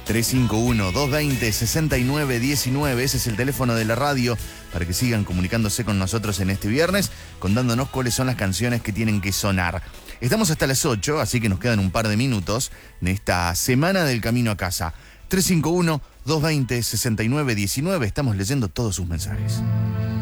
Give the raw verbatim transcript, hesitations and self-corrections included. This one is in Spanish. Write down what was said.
tres cinco uno, dos dos cero, seis nueve uno nueve. Ese es el teléfono de la radio para que sigan comunicándose con nosotros en este viernes, contándonos cuáles son las canciones que tienen que sonar. Estamos hasta las ocho, así que nos quedan un par de minutos en esta semana del camino a casa. tres cinco uno, dos dos cero, seis nueve uno nueve. Estamos leyendo todos sus mensajes.